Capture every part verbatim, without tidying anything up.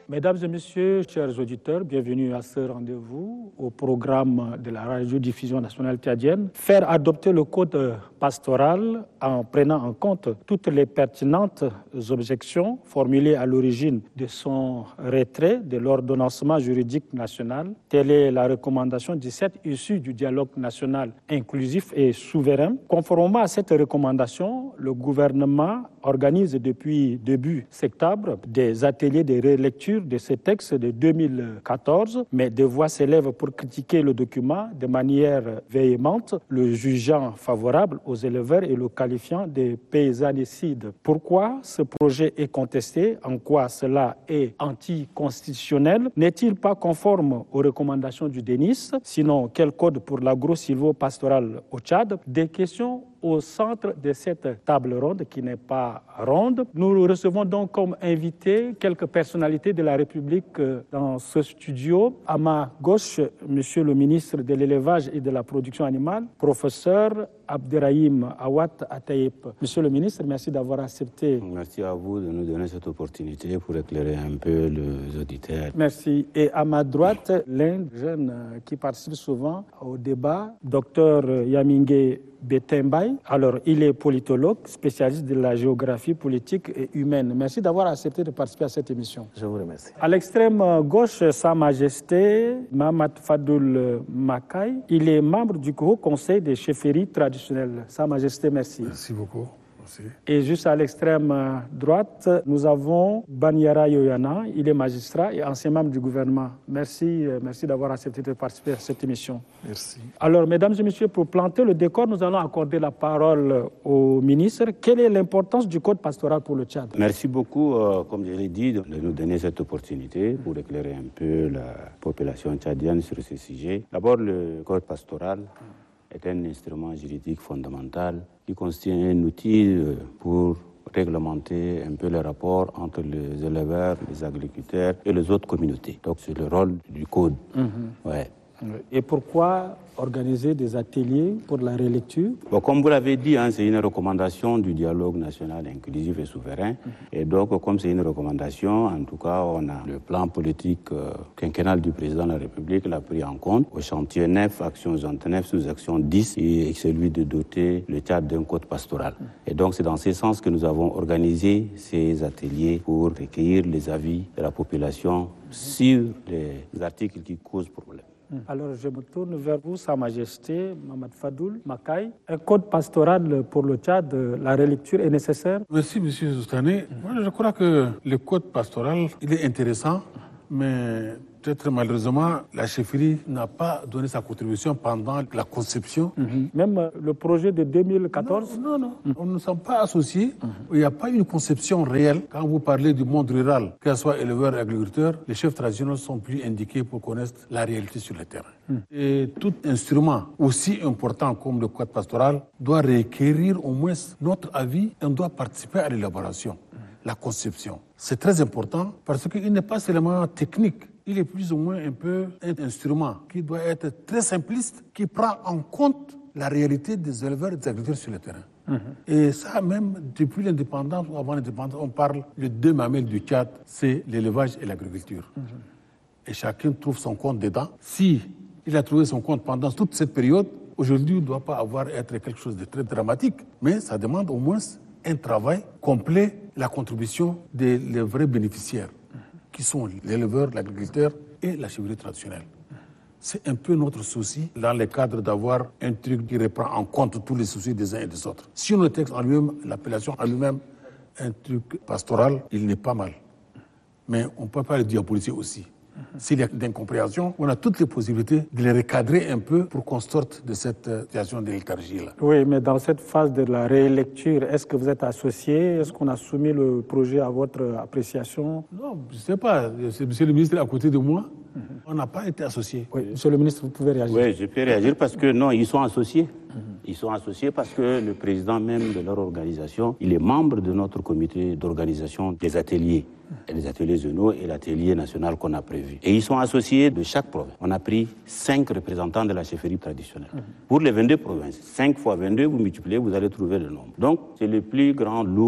Mesdames et messieurs, chers auditeurs, bienvenue à ce rendez-vous au programme de la radiodiffusion nationale tchadienne. Faire adopter le code pastoral en prenant en compte toutes les pertinentes objections formulées à l'origine de son retrait de l'ordonnancement juridique national. Telle est la recommandation dix-sept issue du dialogue national inclusif et souverain. Conformément à cette recommandation, le gouvernement organise depuis début septembre des ateliers de relecture de ces textes de deux mille quatorze, mais des voix s'élèvent pour critiquer le document de manière véhémente, le jugeant favorable aux éleveurs et le qualifiant de paysannicide. Pourquoi ce projet est contesté? En quoi cela est anticonstitutionnel? N'est-il pas conforme aux recommandations du D E N I S? Sinon, quel code pour l'agro-silvo-pastoral au Tchad? Des questions au centre de cette table ronde qui n'est pas ronde. Nous recevons donc comme invités quelques personnalités de la République dans ce studio. À ma gauche, Monsieur le ministre de l'Élevage et de la Production animale, professeur Abderrahim Awad Ataïp. Monsieur le ministre, merci d'avoir accepté. Merci à vous de nous donner cette opportunité pour éclairer un peu les auditeurs. Merci. Et à ma droite, l'un des jeunes qui participe souvent au débat, docteur Yamingue Betembay. Alors, il est politologue, spécialiste de la géographie politique et humaine. Merci d'avoir accepté de participer à cette émission. Je vous remercie. À l'extrême gauche, Sa Majesté Mahamat Fadoul Makai. Il est membre du Haut Conseil des chefferies traditionnelles. Sa Majesté, merci. Merci beaucoup. Merci. Et juste à l'extrême droite, nous avons Banyara Yoyana. Il est magistrat et ancien membre du gouvernement. Merci, merci d'avoir accepté de participer à cette émission. Merci. Alors, mesdames et messieurs, pour planter le décor, nous allons accorder la parole au ministre. Quelle est l'importance du code pastoral pour le Tchad? Merci beaucoup, euh, comme je l'ai dit, de nous donner cette opportunité pour éclairer un peu la population tchadienne sur ce sujet. D'abord, le code pastoral est un instrument juridique fondamental qui constitue un outil pour réglementer un peu les rapports entre les éleveurs, les agriculteurs et les autres communautés. Donc c'est le rôle du code. Mm-hmm. Ouais. Et pourquoi organiser des ateliers pour la relecture? Bon, comme vous l'avez dit, hein, c'est une recommandation du dialogue national inclusif et souverain. Mm-hmm. Et donc, comme c'est une recommandation, en tout cas, on a le plan politique euh, quinquennal du président de la République l'a pris en compte. Au chantier neuf, action vingt-neuf, sous-action dix, et celui de doter le Tchad d'un code pastoral. Mm-hmm. Et donc, c'est dans ce sens que nous avons organisé ces ateliers pour recueillir les avis de la population mm-hmm. sur les articles qui causent problème. Alors, je me tourne vers vous, Sa Majesté, Mahamat Fadoul Makai. Un code pastoral pour le Tchad, la relecture est nécessaire? Merci, M. Zoustané. Moi, je crois que le code pastoral, il est intéressant, mais peut-être malheureusement, la chefferie n'a pas donné sa contribution pendant la conception. Mm-hmm. Même le projet de deux mille quatorze? Non, non, non. Mm-hmm. On ne sommes pas associés. Mm-hmm. Il n'y a pas une conception réelle. Quand vous parlez du monde rural, qu'elle soit éleveur et agriculteur, les chefs traditionnels sont plus indiqués pour connaître la réalité sur le terrain. Mm. Et tout instrument aussi important comme le code pastoral doit requérir au moins notre avis et on doit participer à l'élaboration, mm. la conception. C'est très important parce qu'il n'est pas seulement technique. Il est plus ou moins un peu un instrument qui doit être très simpliste, qui prend en compte la réalité des éleveurs et des agriculteurs sur le terrain. Mm-hmm. Et ça, même depuis l'indépendance ou avant l'indépendance, on parle les deux mamelles du Tchad, c'est l'élevage et l'agriculture. Mm-hmm. Et chacun trouve son compte dedans. Si il a trouvé son compte pendant toute cette période, aujourd'hui, il ne doit pas avoir être quelque chose de très dramatique, mais ça demande au moins un travail complet, la contribution des les vrais bénéficiaires, qui sont l'éleveur, l'agriculteur et la chefferie traditionnelle. C'est un peu notre souci dans le cadre d'avoir un truc qui reprend en compte tous les soucis des uns et des autres. Si on le texte en lui-même, l'appellation en lui-même, un truc pastoral, il n'est pas mal. Mais on ne peut pas le diaboliser aussi. S'il y a d'incompréhension, on a toutes les possibilités de les recadrer un peu pour qu'on sorte de cette situation de léthargie-là. Oui, mais dans cette phase de la rélecture, est-ce que vous êtes associé? Est-ce qu'on a soumis le projet à votre appréciation? Non, je ne sais pas. C'est monsieur le ministre à côté de moi. Mm-hmm. On n'a pas été associés. Oui, monsieur le ministre, vous pouvez réagir. Oui, je peux réagir parce que non, ils sont associés. Mm-hmm. Ils sont associés parce que le président même de leur organisation, il est membre de notre comité d'organisation des ateliers. Et les ateliers zonaux et l'atelier national qu'on a prévu. Et ils sont associés de chaque province. On a pris cinq représentants de la chefferie traditionnelle. Mmh. Pour les vingt-deux provinces, cinq fois vingt-deux, vous multipliez, vous allez trouver le nombre. Donc, c'est le plus grand lot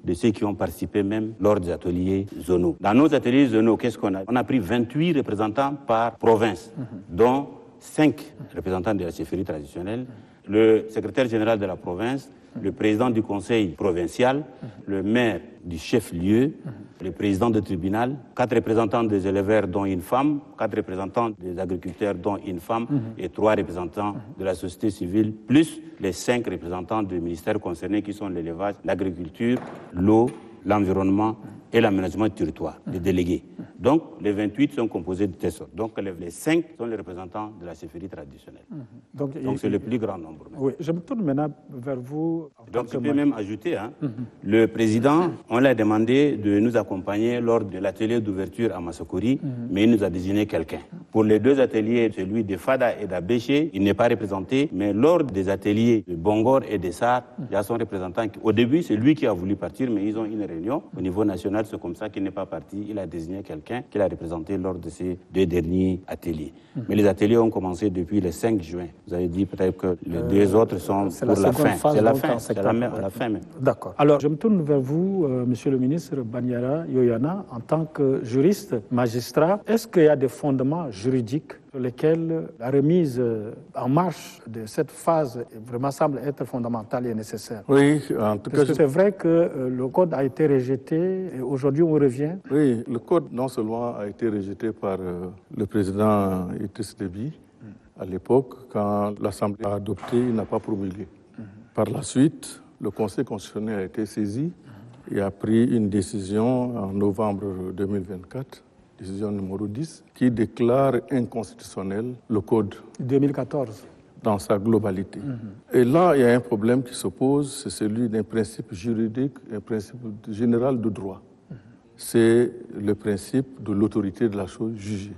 de ceux qui ont participé même lors des ateliers zonaux. Dans nos ateliers zonaux, qu'est-ce qu'on a? On a pris vingt-huit représentants par province, mmh. dont cinq représentants de la chefferie traditionnelle, mmh. le secrétaire général de la province, mmh. le président du conseil provincial, mmh. le maire du chef-lieu, mmh. le président du tribunal, quatre représentants des éleveurs dont une femme, quatre représentants des agriculteurs dont une femme mmh. et trois représentants mmh. de la société civile, plus les cinq représentants du ministère concernés qui sont l'élevage, l'agriculture, l'eau, l'environnement et l'aménagement du territoire, les délégués. Donc, les vingt-huit sont composés de telle sorte. Donc, les cinq sont les représentants de la chefferie traditionnelle. Mm-hmm. Donc, Donc c'est le plus grand nombre. Même. Oui, je me tourne maintenant vers vous. Donc, je peux même ajouter, hein, mm-hmm. le président, on l'a demandé de nous accompagner lors de l'atelier d'ouverture à Massakori, mm-hmm. mais il nous a désigné quelqu'un. Pour les deux ateliers, celui de Fada et d'Abéché, il n'est pas représenté, mais lors des ateliers de Bongor et de Sar, mm-hmm. il y a son représentant. Qui, au début, c'est lui qui a voulu partir, mais ils ont une réunion au niveau national, c'est comme ça qu'il n'est pas parti. Il a désigné quelqu'un qu'il a représenté lors de ces deux derniers ateliers. Mmh. Mais les ateliers ont commencé depuis le cinq juin. Vous avez dit peut-être que les euh, deux autres sont pour la, la fin. C'est la fin, c'est la, la fin même. D'accord. Alors, je me tourne vers vous, euh, Monsieur le ministre Banyara Yoyana, en tant que juriste, magistrat. Est-ce qu'il y a des fondements juridiques sur lesquels la remise en marche de cette phase vraiment semble être fondamentale et nécessaire? Oui, en tout cas... Parce que c'est vrai que euh, le code a été rejeté et aujourd'hui on revient. Oui, le code non seulement a été rejeté par euh, le président Idriss Déby mm. à l'époque, quand l'Assemblée a adopté, il n'a pas promulgué. Mm. Par la suite, le Conseil constitutionnel a été saisi mm. et a pris une décision en novembre deux mille vingt-quatre, décision numéro dix, qui déclare inconstitutionnel le code. deux mille quatorze. Dans sa globalité. Mm-hmm. Et là, il y a un problème qui se pose, c'est celui d'un principe juridique, un principe général de droit. Mm-hmm. C'est le principe de l'autorité de la chose jugée.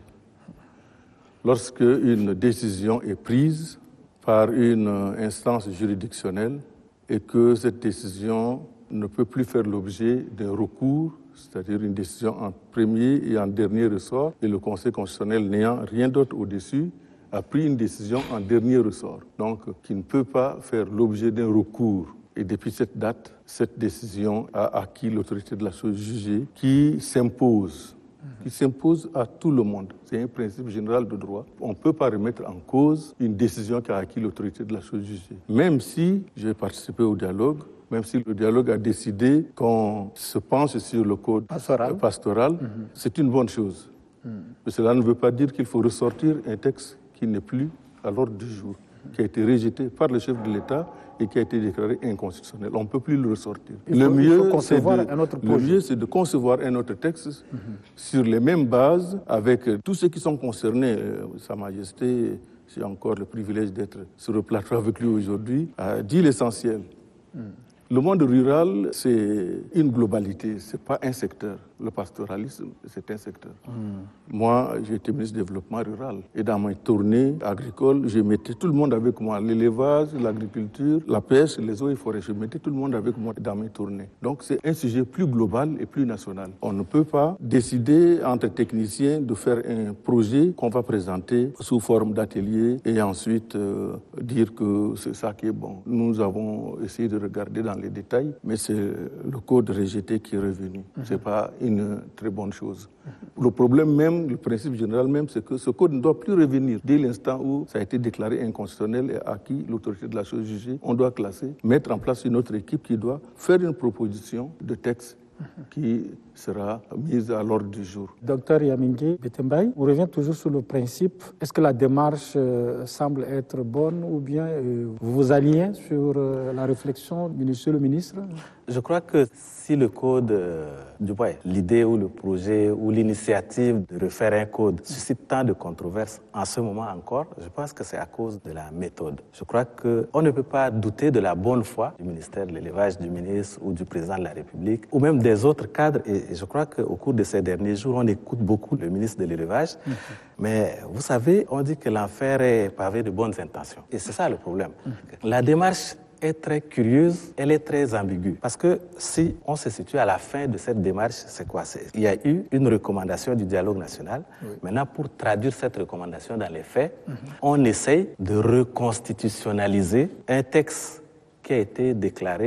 Lorsque une décision est prise par une instance juridictionnelle et que cette décision ne peut plus faire l'objet d'un recours, c'est-à-dire une décision en premier et en dernier ressort, et le Conseil constitutionnel n'ayant rien d'autre au-dessus, a pris une décision en dernier ressort, donc qui ne peut pas faire l'objet d'un recours. Et depuis cette date, cette décision a acquis l'autorité de la chose jugée qui s'impose, qui s'impose à tout le monde. C'est un principe général de droit. On ne peut pas remettre en cause une décision qui a acquis l'autorité de la chose jugée. Même si j'ai participé au dialogue, même si le dialogue a décidé qu'on se penche sur le code pastoral, pastoral mm-hmm. c'est une bonne chose. Mm-hmm. Mais cela ne veut pas dire qu'il faut ressortir un texte qui n'est plus à l'ordre du jour, qui a été rejeté par le chef de l'État et qui a été déclaré inconstitutionnel. On ne peut plus le ressortir. Il faut, le, mieux, il faut concevoir de, un autre le mieux, c'est de concevoir un autre texte mm-hmm. sur les mêmes bases, avec tous ceux qui sont concernés. Euh, Sa Majesté, j'ai encore le privilège d'être sur le plateau avec lui aujourd'hui, a dit l'essentiel. Mm. Le monde rural, c'est une globalité, ce n'est pas un secteur. Le pastoralisme, c'est un secteur. Mmh. Moi, j'ai été ministre du Développement rural. Et dans mes tournées agricoles, je mettais tout le monde avec moi. L'élevage, l'agriculture, la pêche, les eaux et forêts. Je mettais tout le monde avec moi dans mes tournées. Donc, c'est un sujet plus global et plus national. On ne peut pas décider entre techniciens de faire un projet qu'on va présenter sous forme d'atelier et ensuite euh, dire que c'est ça qui est bon. Nous avons essayé de regarder dans les détails, mais c'est le code rejeté qui est revenu. Mmh. C'est pas une très bonne chose. Le problème même, le principe général même, c'est que ce code ne doit plus revenir. Dès l'instant où ça a été déclaré inconstitutionnel et acquis l'autorité de la chose jugée, on doit classer, mettre en place une autre équipe qui doit faire une proposition de texte qui sera mise à l'ordre du jour. Docteur Yamingi Betembaye, on revient toujours sur le principe. Est-ce que la démarche euh, semble être bonne ou bien euh, vous vous alignez sur euh, la réflexion du monsieur le ministre? Je crois que si le code euh, du bois, l'idée ou le projet ou l'initiative de refaire un code suscite tant de controverses en ce moment encore, je pense que c'est à cause de la méthode. Je crois qu'on ne peut pas douter de la bonne foi du ministère de l'Élevage, du ministre ou du président de la République, ou même des autres cadres. Et je crois qu'au cours de ces derniers jours, on écoute beaucoup le ministre de l'Élevage. Mmh. Mais vous savez, on dit que l'enfer est pavé de bonnes intentions. Et c'est ça le problème. Mmh. La démarche est très curieuse, elle est très ambiguë. Parce que si on se situe à la fin de cette démarche, c'est quoi? C'est, il y a eu une recommandation du dialogue national. Oui. Maintenant, pour traduire cette recommandation dans les faits, mm-hmm. on essaye de reconstitutionnaliser un texte qui a été déclaré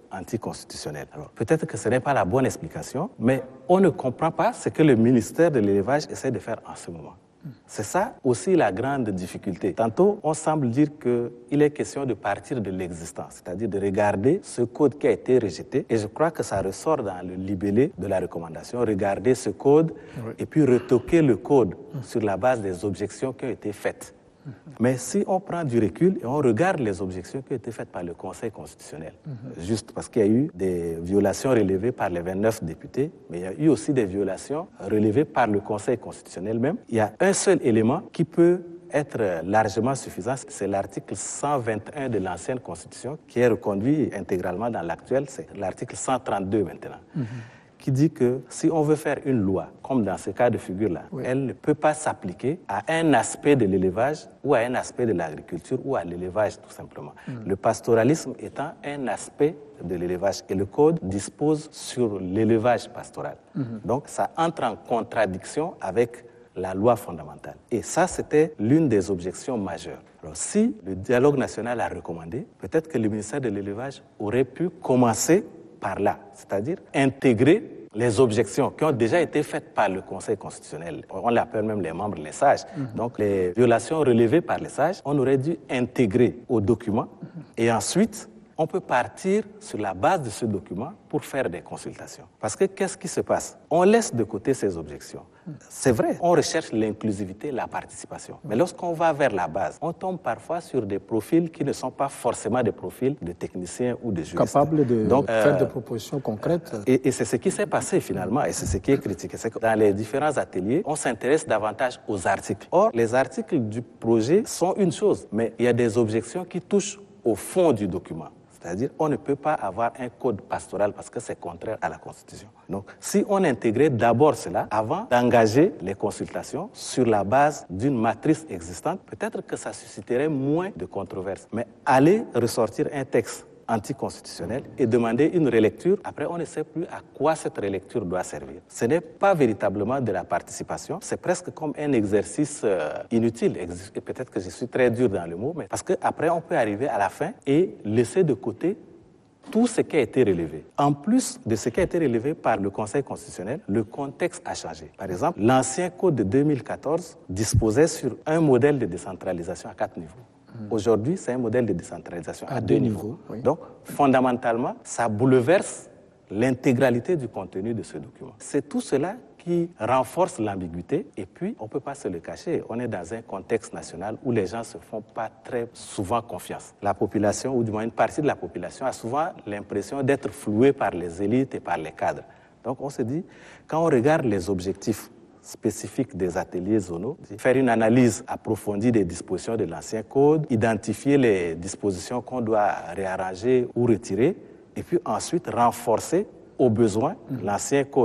anticonstitutionnel. Alors, peut-être que ce n'est pas la bonne explication, mais on ne comprend pas ce que le ministère de l'élevage essaie de faire en ce moment. C'est ça aussi la grande difficulté. Tantôt, on semble dire qu'il est question de partir de l'existant, c'est-à-dire de regarder ce code qui a été rejeté. Et je crois que ça ressort dans le libellé de la recommandation, regarder ce code oui. et puis retoquer le code mmh. sur la base des objections qui ont été faites. Mmh. Mais si on prend du recul et on regarde les objections qui ont été faites par le Conseil constitutionnel, mmh. juste parce qu'il y a eu des violations relevées par les vingt-neuf députés, mais il y a eu aussi des violations relevées par le Conseil constitutionnel même, il y a un seul élément qui peut être largement suffisant, c'est l'article cent vingt et un de l'ancienne Constitution qui est reconduit intégralement dans l'actuelle, c'est l'article cent trente-deux maintenant. Mmh. qui dit que si on veut faire une loi, comme dans ce cas de figure-là, oui. elle ne peut pas s'appliquer à un aspect de l'élevage ou à un aspect de l'agriculture ou à l'élevage tout simplement. Mm. Le pastoralisme étant un aspect de l'élevage et le Code dispose sur l'élevage pastoral. Mm-hmm. Donc ça entre en contradiction avec la loi fondamentale. Et ça, c'était l'une des objections majeures. Alors, si le dialogue national a recommandé, peut-être que le ministère de l'élevage aurait pu commencer par là, c'est-à-dire intégrer les objections qui ont déjà été faites par le Conseil constitutionnel. On l'appelle même les membres, les sages. Mm-hmm. Donc, les violations relevées par les sages, on aurait dû intégrer au document mm-hmm. et ensuite, on peut partir sur la base de ce document pour faire des consultations. Parce que qu'est-ce qui se passe? On laisse de côté ces objections. C'est vrai, on recherche l'inclusivité, la participation. Mais lorsqu'on va vers la base, on tombe parfois sur des profils qui ne sont pas forcément des profils de techniciens ou de juristes. Capables de Donc, faire euh, des propositions concrètes. Et, et c'est ce qui s'est passé finalement, et c'est ce qui est critiqué. C'est que dans les différents ateliers, on s'intéresse davantage aux articles. Or, les articles du projet sont une chose, mais il y a des objections qui touchent au fond du document. C'est-à-dire on ne peut pas avoir un code pastoral parce que c'est contraire à la Constitution. Donc, si on intégrait d'abord cela avant d'engager les consultations sur la base d'une matrice existante, peut-être que ça susciterait moins de controverses. Mais aller ressortir un texte anticonstitutionnel et demander une relecture, après on ne sait plus à quoi cette relecture doit servir. Ce n'est pas véritablement de la participation, c'est presque comme un exercice euh, inutile. Et peut-être que je suis très dur dans le mot, mais parce qu'après on peut arriver à la fin et laisser de côté tout ce qui a été relevé. En plus de ce qui a été relevé par le Conseil constitutionnel, le contexte a changé. Par exemple, l'ancien code de deux mille quatorze disposait sur un modèle de décentralisation à quatre niveaux. Aujourd'hui, c'est un modèle de décentralisation à, à deux, deux niveaux. niveaux oui. Donc, fondamentalement, ça bouleverse l'intégralité du contenu de ce document. C'est tout cela qui renforce l'ambiguïté. Et puis, on ne peut pas se le cacher, on est dans un contexte national où les gens ne se font pas très souvent confiance. La population, ou du moins une partie de la population, a souvent l'impression d'être flouée par les élites et par les cadres. Donc, on se dit, quand on regarde les objectifs spécifique des ateliers zonaux, faire une analyse approfondie des dispositions de l'ancien code, identifier les dispositions qu'on doit réarranger ou retirer, et puis ensuite renforcer au besoin l'ancien code.